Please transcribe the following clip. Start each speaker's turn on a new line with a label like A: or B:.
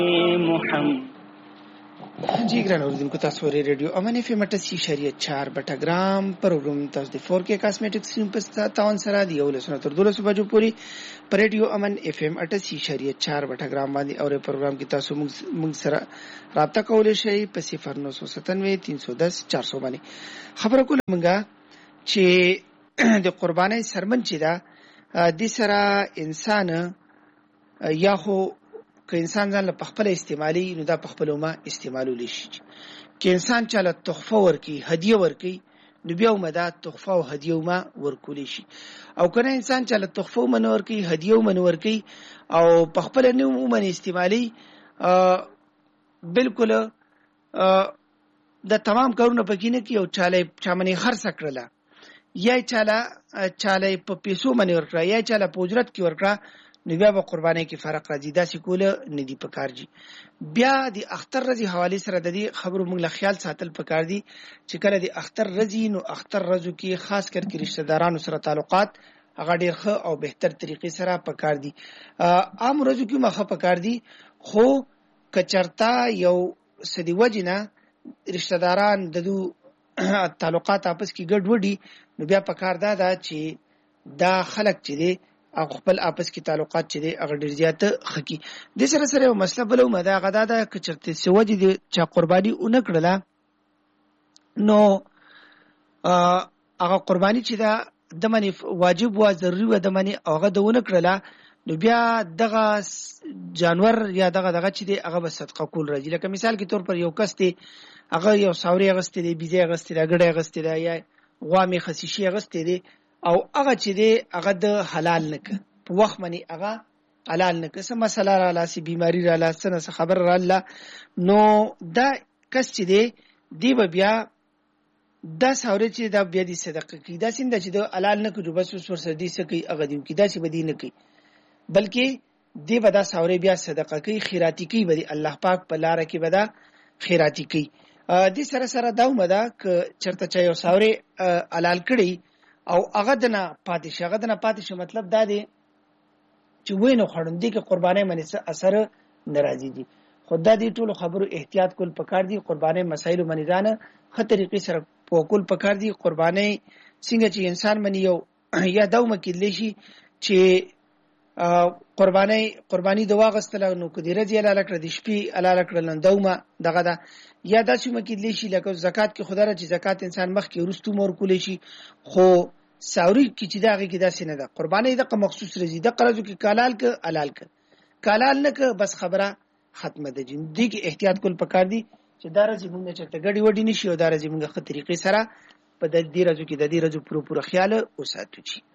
A: محمد
B: जी ګران اوریدونکو تاسو ورې ریډیو امن اف ام 88.4 بټاګرام پروګرام تاسو د 4K کاسمیټکس سیم په 57 سره دی یو لسنه تر 12 بجو پوری پر ریډیو امن اف ام 88.4 بټاګرام باندې او پروګرام کې تاسو موږ سره رابطه کولای شئ په 0997 310 400 باندې خبرو کول موږ چې د قربانۍ سرمن چې دا د سره انسان یا خو که انسان ځان له خپل استعمالي نو دا خپل ما استعمالول شي که انسان چاله تحفه ورکي هدیه ورکي نو بیا مدا تحفه او هدیه ما ورکول شي او کنه انسان چاله تحفه من ورکي هدیه من ورکي او خپل نو من استعمالي بالکل د تمام کارونه پکې نه کی او چا منی خرڅ کړله یا چاله په پیسو منی ورکړه یا چاله په اجرت کې ورکړه نو بیا په قربانۍ کې فرق راځي دا سکول نه دی پکار جی بیا د اختر رضی حواله سره د دې خبرو موږ له خیال ساتل پکار دي چې کله د اختر رضی نو اختر رضو کې خاص کر کې رشتہ دارانو سره تعلقات هغه ډیر ښه او بهتر طریقې سره پکار دي عام رضو کې مخه پکار دي خو کچرتا یو سدي وجنه رشتہ داران ددو تعلقات आपस کې ګډ وډي نو بیا پکار دا چې دا خلک چې دي او خپل आपस کې تعلقات چې دي هغه ډیر زیات خکی د سره سره یو مسله بلو مدا غدا دا کچرته سوجي دي چې قرباني اونکړه نو هغه قرباني چې دا د منی واجب و ضروري و د منی هغه د اونکړه نو بیا دغه جانور یا دغه چې دی هغه به صدقه کول راځي لکه مثال کې تور پر یو کس دی هغه یو ساوري غستې دی بيزه غستې دی ګډه غستې دی یا غوامي خسیشي غستې دی او هغه چې دی هغه د حلال نک په وخت منی هغه حلال نک سم مسله را لاسی بیماری را لاسنه خبر را الله نو دا کس چې دی بیا دا ساوري چې دا بیا دي صدقه کی دا سند چې د حلال نک جو بس ور سره دي سکی هغه دی کی دا چې بدی نه کی بلکې دی بدا ساوري بیا صدقه کی خیراتی کی بدی الله پاک په لار کې بدا خیراتی کی دې سره سره دا ومدا ک چرته چا یو ساوري حلال کړي او هغه دنه پاتې مطلب دا دی چې وینو خړندې کې قربانې منې اثر ناراضي دي خدای دې ټول خبرو احتیاط کول پکار دي قربانې مسایل منې ځانه خه طریقې سره پوکول پکار دي قربانې څنګه چې انسان منې یو یا دومه کې لشي چې قرباني د واغستل نو کدی رضی الله لکړه د شپې الله لکړه لندومه دغه دا یا داسې مکه لشي لکه زکات کې خدای را چې زکات انسان مخ کې ورستو مور کولې شي خو ساوري کې چې داږي کې داسې نه ده قرباني دغه مخصوص رضی د قرضو کې کالال ک حلال ک کالال نه ک بس خبره ختمه ده جن دي کې احتیاط کول پکار دي چې دار چې موږ چې ګډي وډي نشي او دار چې موږ خه طریقې سره په د دې رزو کې د دې رزو پوره خیال وساتو چی